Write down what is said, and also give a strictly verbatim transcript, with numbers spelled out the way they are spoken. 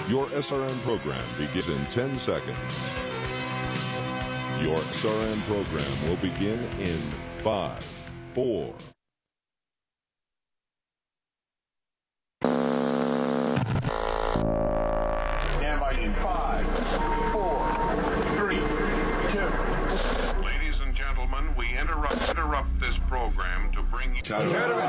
Your S R N program begins in ten seconds. Your S R N program will begin in five, four. Stand by in five, four, three, two. Ladies and gentlemen, we interrupt interrupt this program to bring you...